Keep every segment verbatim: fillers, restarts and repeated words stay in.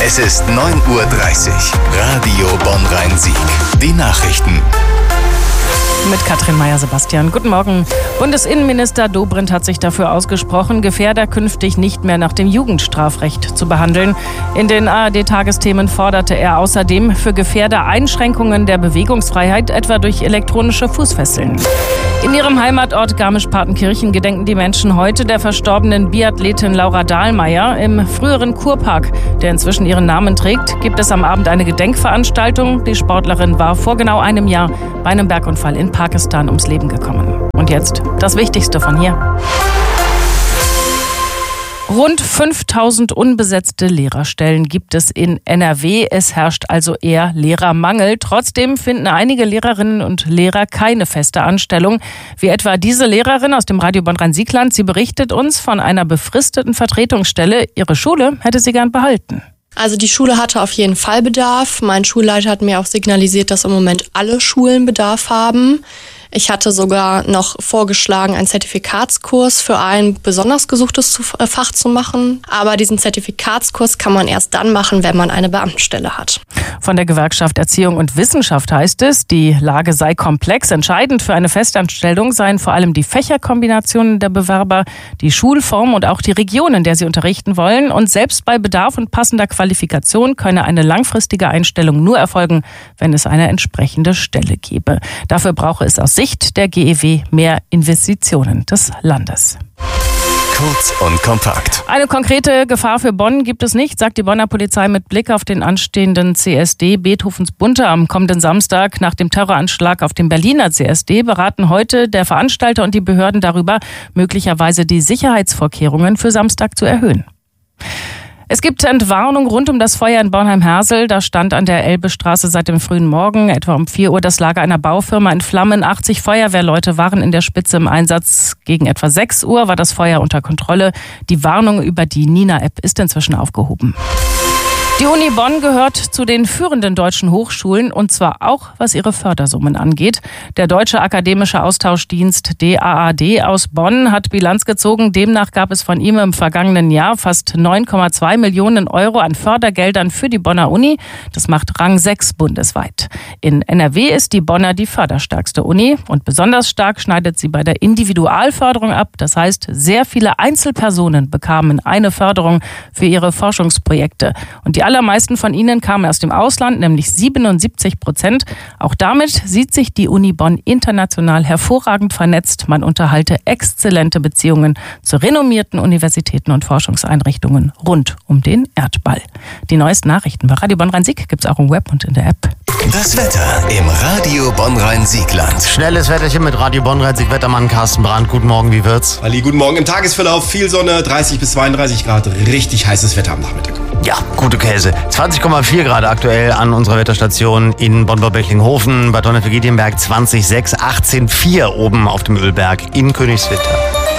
Es ist neun Uhr dreißig. Radio Bonn-Rhein-Sieg. Die Nachrichten. Mit Katrin Meyer-Sebastian. Guten Morgen. Bundesinnenminister Dobrindt hat sich dafür ausgesprochen, Gefährder künftig nicht mehr nach dem Jugendstrafrecht zu behandeln. In den A R D-Tagesthemen forderte er außerdem für Gefährder Einschränkungen der Bewegungsfreiheit, etwa durch elektronische Fußfesseln. In ihrem Heimatort Garmisch-Partenkirchen gedenken die Menschen heute der verstorbenen Biathletin Laura Dahlmeier. Im früheren Kurpark, der inzwischen ihren Namen trägt, gibt es am Abend eine Gedenkveranstaltung. Die Sportlerin war vor genau einem Jahr bei einem Bergunfall in Pakistan ums Leben gekommen. Und jetzt das Wichtigste von hier. Rund fünftausend unbesetzte Lehrerstellen gibt es in N R W. Es herrscht also eher Lehrermangel. Trotzdem finden einige Lehrerinnen und Lehrer keine feste Anstellung. Wie etwa diese Lehrerin aus dem Radio Bonn-Rhein-Sieg-Land. Sie berichtet uns von einer befristeten Vertretungsstelle. Ihre Schule hätte sie gern behalten. Also die Schule hatte auf jeden Fall Bedarf. Mein Schulleiter hat mir auch signalisiert, dass im Moment alle Schulen Bedarf haben. Ich hatte sogar noch vorgeschlagen, einen Zertifikatskurs für ein besonders gesuchtes Fach zu machen. Aber diesen Zertifikatskurs kann man erst dann machen, wenn man eine Beamtenstelle hat. Von der Gewerkschaft Erziehung und Wissenschaft heißt es, die Lage sei komplex. Entscheidend für eine Festanstellung seien vor allem die Fächerkombinationen der Bewerber, die Schulform und auch die Region, in der sie unterrichten wollen. Und selbst bei Bedarf und passender Qualifikation könne eine langfristige Einstellung nur erfolgen, wenn es eine entsprechende Stelle gebe. Dafür brauche es aus Sicht der G E W mehr Investitionen des Landes. Kurz und kompakt. Eine konkrete Gefahr für Bonn gibt es nicht, sagt die Bonner Polizei mit Blick auf den anstehenden C S D Beethovens Bunte am kommenden Samstag. Nach dem Terroranschlag auf dem Berliner C S D beraten heute der Veranstalter und die Behörden darüber, möglicherweise die Sicherheitsvorkehrungen für Samstag zu erhöhen. Es gibt Entwarnung rund um das Feuer in Bornheim-Hersel. Da stand an der Elbestraße seit dem frühen Morgen, etwa um vier Uhr, das Lager einer Baufirma in Flammen. achtzig Feuerwehrleute waren in der Spitze im Einsatz. Gegen etwa sechs Uhr war das Feuer unter Kontrolle. Die Warnung über die Nina-App ist inzwischen aufgehoben. Die Uni Bonn gehört zu den führenden deutschen Hochschulen und zwar auch, was ihre Fördersummen angeht. Der Deutsche Akademische Austauschdienst D A A D aus Bonn hat Bilanz gezogen. Demnach gab es von ihm im vergangenen Jahr fast neun Komma zwei Millionen Euro an Fördergeldern für die Bonner Uni. Das macht Rang sechs bundesweit. In N R W ist die Bonner die förderstärkste Uni und besonders stark schneidet sie bei der Individualförderung ab. Das heißt, sehr viele Einzelpersonen bekamen eine Förderung für ihre Forschungsprojekte. Und die Die allermeisten von ihnen kamen aus dem Ausland, nämlich siebenundsiebzig Prozent. Auch damit sieht sich die Uni Bonn international hervorragend vernetzt. Man unterhalte exzellente Beziehungen zu renommierten Universitäten und Forschungseinrichtungen rund um den Erdball. Die neuesten Nachrichten bei Radio Bonn-Rhein-Sieg gibt es auch im Web und in der App. Das Wetter im Radio Bonn-Rhein-Sieg-Land. Schnelles Wetterchen mit Radio Bonn-Rhein-Sieg-Wettermann Carsten Brandt. Guten Morgen, wie wird's? Ali, guten Morgen. Im Tagesverlauf viel Sonne, dreißig bis zweiunddreißig Grad, richtig heißes Wetter am Nachmittag. Ja, gute Käse. zwanzig Komma vier Grad aktuell an unserer Wetterstation in Bonn-Böcklinghofen, Bad Donnefeld-Giedienberg zwanzig Komma sechs, achtzehn Komma vier oben auf dem Ölberg in Königswinter.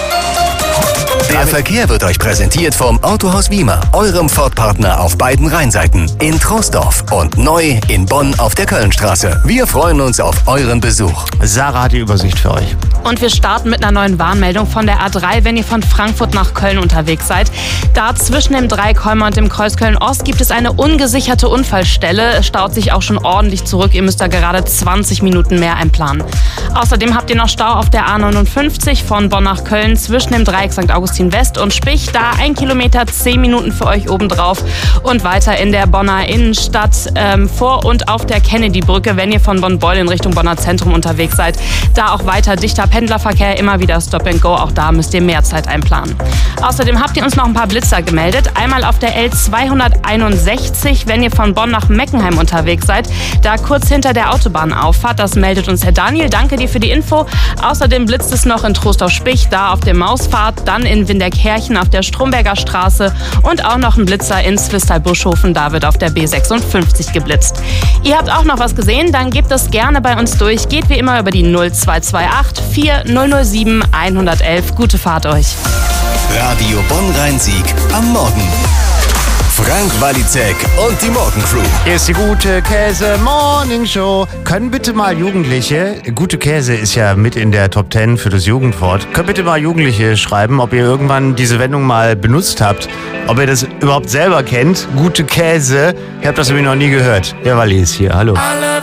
Der Verkehr wird euch präsentiert vom Autohaus Wiemer, eurem Ford-Partner auf beiden Rheinseiten, in Troisdorf und neu in Bonn auf der Kölnstraße. Wir freuen uns auf euren Besuch. Sarah hat die Übersicht für euch. Und wir starten mit einer neuen Warnmeldung von der A drei, wenn ihr von Frankfurt nach Köln unterwegs seid. Da zwischen dem Dreikäumer und dem Kreuz Köln-Ost gibt es eine ungesicherte Unfallstelle. Es staut sich auch schon ordentlich zurück. Ihr müsst da gerade zwanzig Minuten mehr einplanen. Außerdem habt ihr noch Stau auf der A neunundfünfzig von Bonn nach Köln zwischen dem Dreieck Sankt Augustin West und Spich. Da ein Kilometer, zehn Minuten für euch obendrauf. Und weiter in der Bonner Innenstadt ähm, vor und auf der Kennedy-Brücke, wenn ihr von Bonn-Beul in Richtung Bonner Zentrum unterwegs seid. Da auch weiter dichter Pendlerverkehr, immer wieder Stop and Go. Auch da müsst ihr mehr Zeit einplanen. Außerdem habt ihr uns noch ein paar Blitzer gemeldet. Einmal auf der L zweihunderteinundsechzig, wenn ihr von Bonn nach Meckenheim unterwegs seid. Da kurz hinter der Autobahnauffahrt. Das meldet uns Herr Daniel. Danke dir für die Info. Außerdem blitzt es noch in Trostorf-Spich, da auf der Mausfahrt. Dann in Windeck-Herchen auf der Stromberger Straße. Und auch noch ein Blitzer in Zwistal-Buschhofen. Da wird auf der B sechsundfünfzig geblitzt. Ihr habt auch noch was gesehen? Dann gebt es gerne bei uns durch. Geht wie immer über die null zwei zwei acht vier null null sieben eins eins eins. Gute Fahrt euch. Radio Bonn-Rhein-Sieg am Morgen. Frank Walizek und die Morgencrew. Hier ist die Gute Käse Morning Show. Können bitte mal Jugendliche, Gute Käse ist ja mit in der Top Ten für das Jugendwort, können bitte mal Jugendliche schreiben, ob ihr irgendwann diese Wendung mal benutzt habt, ob ihr das überhaupt selber kennt. Gute Käse, ich habe das irgendwie noch nie gehört. Der Walli ist hier, hallo. Alle